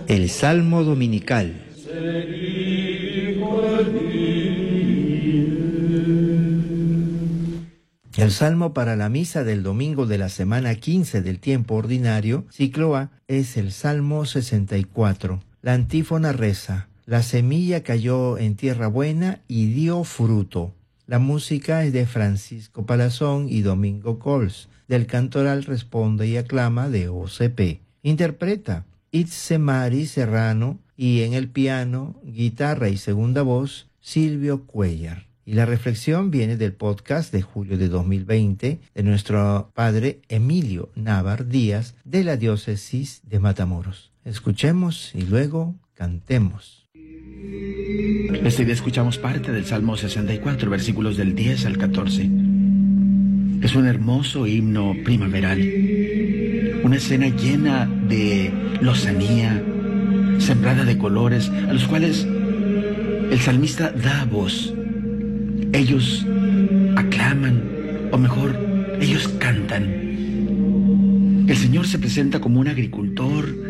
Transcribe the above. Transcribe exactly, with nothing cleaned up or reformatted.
El Salmo Dominical. El Salmo para la misa del domingo de la semana quince del tiempo ordinario, ciclo A, es el Salmo sesenta y cuatro. La antífona reza: la semilla cayó en tierra buena y dio fruto. La música es de Francisco Palazón y Domingo Cols. Del cantoral responde y aclama de O C P. Interpreta Itzemari Serrano y en el piano, guitarra y segunda voz, Silvio Cuellar. Y la reflexión viene del podcast de julio de dos mil veinte de nuestro padre Emilio Návar Díaz de la diócesis de Matamoros. Escuchemos y luego cantemos. Este día escuchamos parte del Salmo sesenta y cuatro, versículos del diez al catorce. Es un hermoso himno primaveral, una escena llena de lozanía, sembrada de colores, a los cuales el salmista da voz. Ellos aclaman, o mejor, ellos cantan. El Señor se presenta como un agricultor